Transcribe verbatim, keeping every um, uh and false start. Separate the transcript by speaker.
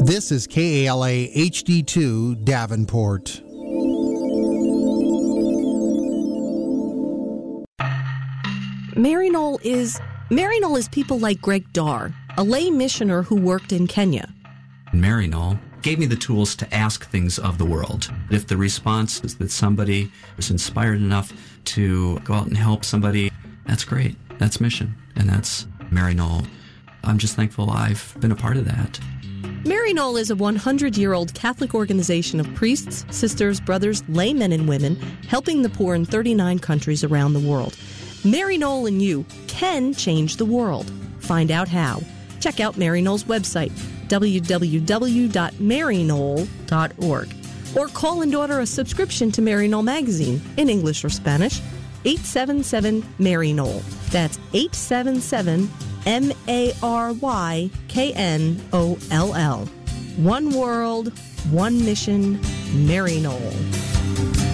Speaker 1: This is K A L A H D two Davenport.
Speaker 2: Maryknoll is Maryknoll is people like Greg Darr, a lay missioner who worked in Kenya.
Speaker 3: Maryknoll gave me the tools to ask things of the world. If the response is that somebody was inspired enough to go out and help somebody, that's great. That's mission, and that's Maryknoll. I'm just thankful I've been a part of that.
Speaker 2: Maryknoll is a hundred-year-old Catholic organization of priests, sisters, brothers, laymen, and women helping the poor in thirty-nine countries around the world. Maryknoll and you can change the world. Find out how. Check out Maryknoll's website, w w w dot maryknoll dot org, or call and order a subscription to Maryknoll magazine in English or Spanish, eight seven seven Maryknoll. That's eight seven seven M A R Y K N O L L. One world, one mission, Maryknoll.